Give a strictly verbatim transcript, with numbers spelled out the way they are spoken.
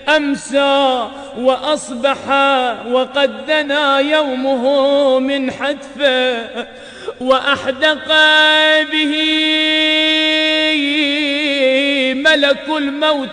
أمسى وأصبح وقد دنا يومه من حتفه، وأحدق به ملك الموت